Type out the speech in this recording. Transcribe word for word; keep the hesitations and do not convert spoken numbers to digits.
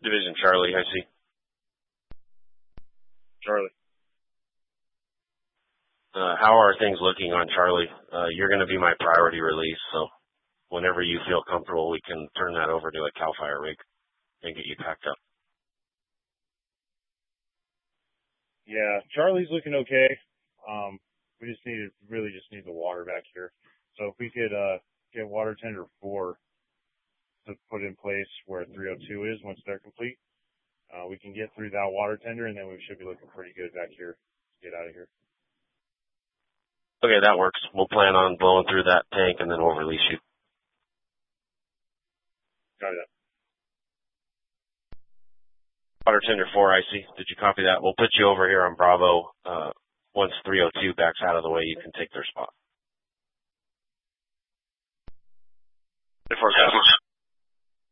Division Charlie, I see. Charlie. Uh, how are things looking on Charlie? Uh, you're going to be my priority release, so whenever you feel comfortable, we can turn that over to a CAL FIRE rig and get you packed up. Yeah, Charlie's looking okay. Um, we just need, really just need the water back here. So if we could, uh, get water tender four to put in place where three oh two is once they're complete, uh, we can get through that water tender and then we should be looking pretty good back here to get out of here. Okay, that works. We'll plan on blowing through that tank and then we'll release you. Got it. Water tender four, I see. Did you copy that? We'll put you over here on Bravo. Uh, once three oh two backs out of the way, you can take their spot. If we're